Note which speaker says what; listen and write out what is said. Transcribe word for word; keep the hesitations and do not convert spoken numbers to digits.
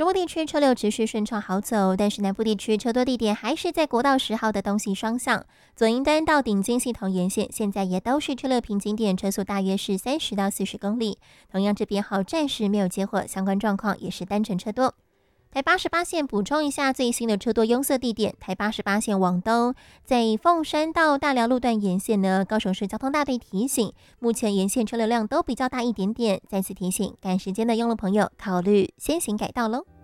Speaker 1: 中部地区车流持续顺畅好走，但是南部地区车多地点还是在国道十号的东西双向，左营端到顶金系统沿线，现在也都是车流瓶颈点，车速大约是三十到四十公里。同样这边好暂时没有接获相关状况，也是单程车多。台八十八线补充一下最新的车多拥塞地点，台八十八线往东，在凤山到大寮路段沿线呢，高雄市交通大队提醒，目前沿线车流量都比较大一点点，再次提醒，赶时间的用路朋友考虑先行改道喽。